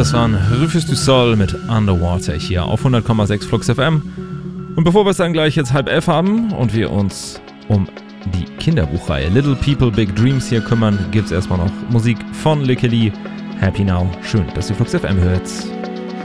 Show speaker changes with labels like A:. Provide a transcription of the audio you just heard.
A: das waren Rufus du Sol mit Underwater hier auf 100,6 Flux FM. Und bevor wir es dann gleich jetzt 10:30 haben und wir uns um die Kinderbuchreihe Little People Big Dreams hier kümmern, gibt es erstmal noch Musik von Lickely. Happy Now. Schön, dass ihr Flux FM hört.